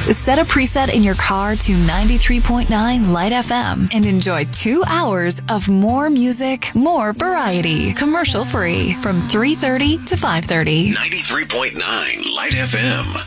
Set a preset in your car to 93.9 Light FM and enjoy 2 hours of more music, more variety, commercial free from 3:30 to 5:30. 93.9 Light FM.